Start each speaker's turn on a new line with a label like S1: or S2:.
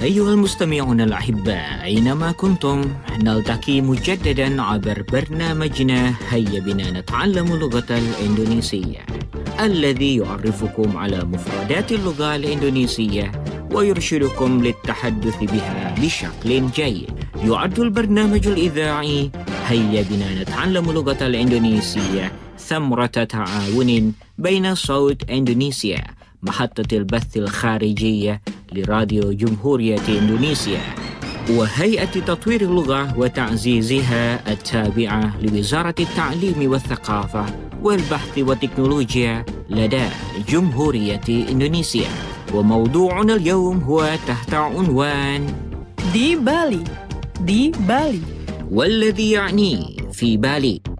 S1: أيها المستمعون الأحباء أينما كنتم نلتقي مجددا عبر برنامجنا هيا بنا نتعلم اللغة الإندونيسية الذي يعرفكم على مفردات اللغة الإندونيسية ويرشدكم للتحدث بها بشكل جيد. يعد البرنامج الإذاعي هيا بنا نتعلم اللغة الإندونيسية ثمرة تعاون بين صوت إندونيسيا محطة البث الخارجية لراديو جمهورية إندونيسيا وهيئة تطوير اللغة وتعزيزها التابعة لوزارة التعليم والثقافة والبحث والتكنولوجيا لدى جمهورية إندونيسيا. وموضوعنا اليوم هو تحت عنوان
S2: di Bali
S1: والذي يعني في بالي.